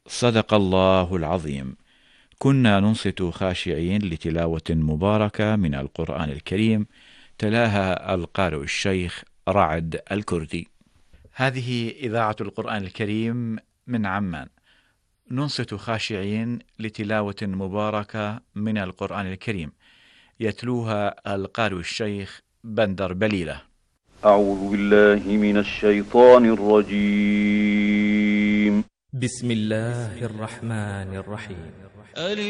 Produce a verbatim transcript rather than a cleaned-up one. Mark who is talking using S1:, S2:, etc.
S1: صدق الله العظيم. كنا ننصت خاشعين لتلاوة مباركة من القرآن الكريم، تلاها القارئ الشيخ رعد الكردي. هذه إذاعة القرآن الكريم من عمان، ننصت خاشعين لتلاوة مباركة من القرآن الكريم، يتلوها القارئ الشيخ بندر بليلة.
S2: أعوذ بالله من الشيطان الرجيم.
S3: بسم الله الرحمن الرحيم.